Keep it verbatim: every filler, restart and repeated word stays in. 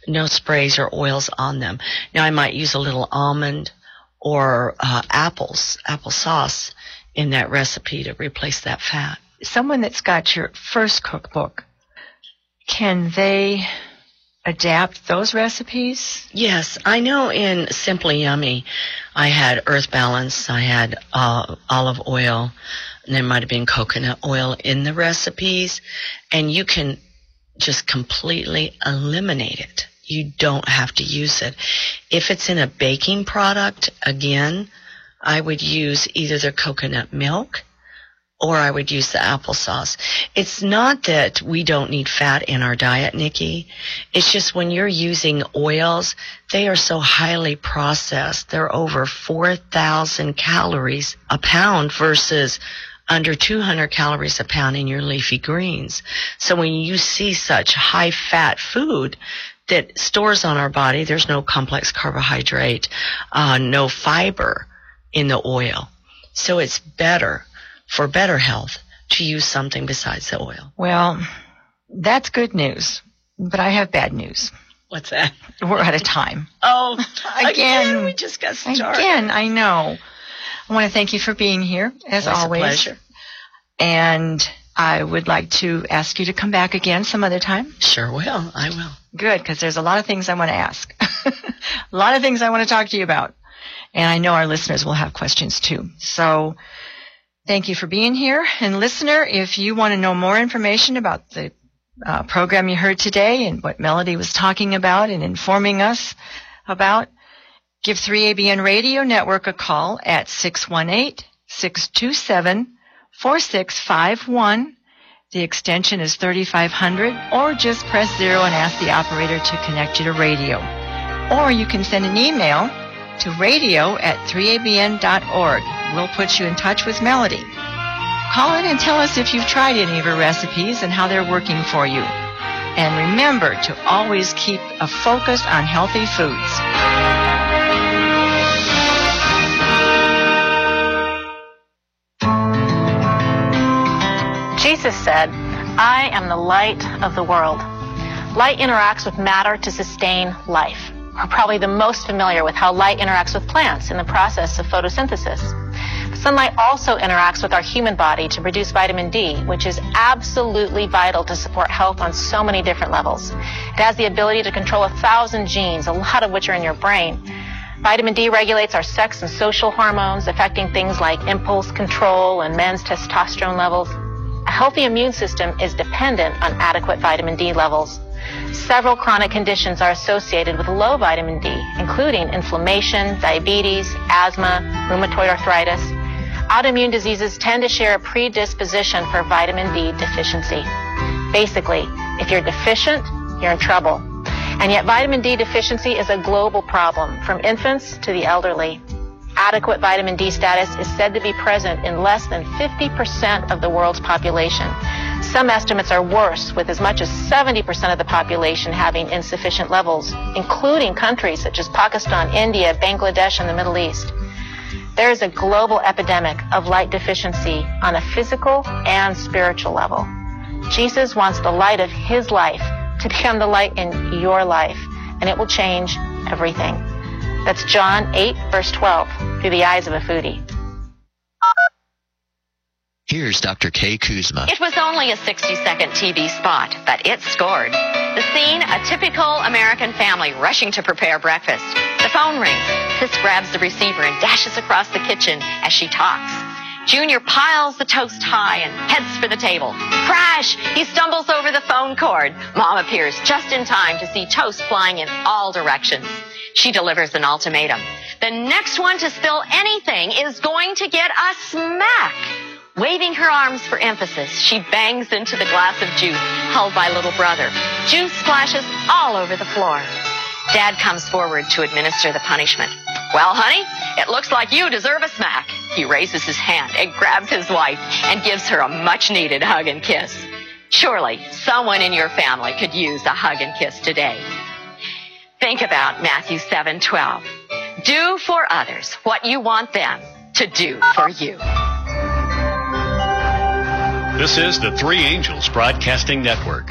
no sprays or oils on them. Now I might use a little almond or uh, apples, apple sauce in that recipe to replace that fat. Someone that's got your first cookbook, can they adapt those recipes? Yes, I know in Simply Yummy, I had Earth Balance, I had uh, olive oil, and there might have been coconut oil in the recipes, and you can just completely eliminate it. You don't have to use it. If it's in a baking product, again, I would use either the coconut milk or I would use the applesauce. It's not that we don't need fat in our diet, Nikki. It's just when you're using oils, they are so highly processed. They're over four thousand calories a pound versus under two hundred calories a pound in your leafy greens. So when you see such high-fat food that stores on our body, there's no complex carbohydrate, uh, no fiber in the oil. So it's better, for better health, to use something besides the oil. Well, that's good news, but I have bad news. What's that? We're out of time. Oh, again, again we just got started. Again, I know. I want to thank you for being here, as Always always. A pleasure. And I would like to ask you to come back again some other time. Sure will. I will. Good, because there's a lot of things I want to ask. A lot of things I want to talk to you about. And I know our listeners will have questions too. So thank you for being here. And listener, if you want to know more information about the uh, program you heard today and what Melody was talking about and informing us about, give three A B N Radio Network a call at six one eight, six two seven, four six five one. The extension is thirty-five hundred, or just press zero and ask the operator to connect you to radio. Or you can send an email to radio at three A B N dot org. We'll put you in touch with Melody. Call in and tell us if you've tried any of her recipes and how they're working for you. And remember to always keep a focus on healthy foods. Jesus said, "I am the light of the world." Light interacts with matter to sustain life. We're probably the most familiar with how light interacts with plants in the process of photosynthesis. But sunlight also interacts with our human body to produce vitamin D, which is absolutely vital to support health on so many different levels. It has the ability to control a thousand genes, a lot of which are in your brain. Vitamin D regulates our sex and social hormones, affecting things like impulse control and men's testosterone levels. A healthy immune system is dependent on adequate vitamin D levels. Several chronic conditions are associated with low vitamin D, including inflammation, diabetes, asthma, rheumatoid arthritis. Autoimmune diseases tend to share a predisposition for vitamin D deficiency. Basically, if you're deficient, you're in trouble. And yet vitamin D deficiency is a global problem, from infants to the elderly. Adequate vitamin D status is said to be present in less than fifty percent of the world's population. Some estimates are worse, with as much as seventy percent of the population having insufficient levels, including countries such as Pakistan, India, Bangladesh, and the Middle East. There is a global epidemic of light deficiency on a physical and spiritual level. Jesus wants the light of his life to become the light in your life, and it will change everything. That's John eight, verse twelve, through the eyes of a foodie. Here's Doctor Kay Kuzma. It was only a sixty-second T V spot, but it scored. The scene, a typical American family rushing to prepare breakfast. The phone rings. Sis grabs the receiver and dashes across the kitchen as she talks. Junior piles the toast high and heads for the table. Crash! He stumbles over the phone cord. Mom appears just in time to see toast flying in all directions. She delivers an ultimatum. The next one to spill anything is going to get a smack. Waving her arms for emphasis, she bangs into the glass of juice held by little brother. Juice splashes all over the floor. Dad comes forward to administer the punishment. Well, honey, it looks like you deserve a smack. He raises his hand and grabs his wife and gives her a much-needed hug and kiss. Surely, someone in your family could use a hug and kiss today. Think about Matthew seven twelve. Do for others what you want them to do for you. This is the Three Angels Broadcasting Network.